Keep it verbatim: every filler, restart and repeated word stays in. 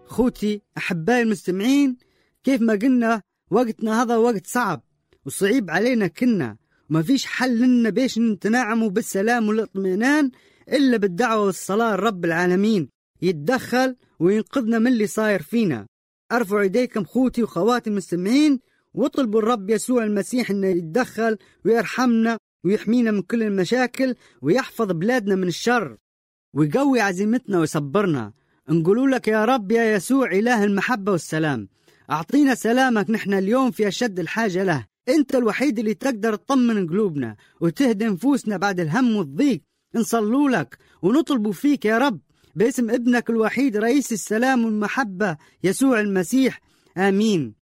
خوتي أحبائي المستمعين، كيف ما قلنا وقتنا هذا وقت صعب وصعيب علينا كنا، وما فيش حل لنا بيش نتنعموا بالسلام والاطمئنان إلا بالدعوة والصلاة لرب العالمين يتدخل وينقذنا من اللي صاير فينا. أرفعوا يديكم خوتي وخواتي المستمعين واطلبوا الرب يسوع المسيح إنه يتدخل ويرحمنا ويحمينا من كل المشاكل ويحفظ بلادنا من الشر ويقوي عزيمتنا ويصبرنا. نقولوا لك يا رب يا يسوع إله المحبة والسلام، أعطينا سلامك نحن اليوم في أشد الحاجة له. أنت الوحيد اللي تقدر تطمن قلوبنا وتهدي نفوسنا بعد الهم والضيق. نصلوا لك ونطلبوا فيك يا رب باسم ابنك الوحيد رئيس السلام والمحبة يسوع المسيح، آمين.